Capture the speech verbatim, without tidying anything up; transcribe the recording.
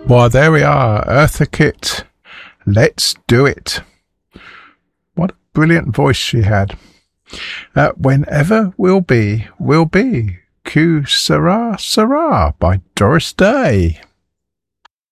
Well, there we are, Eartha Kitt. Let's do it. What a brilliant voice she had. Uh, Whenever We'll Be, Will Be. Q Sarah Sarah by Doris Day.